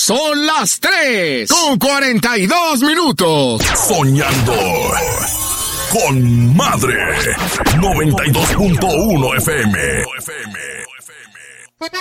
Son las 3:42. Soñando con Madre. 92.1 FM.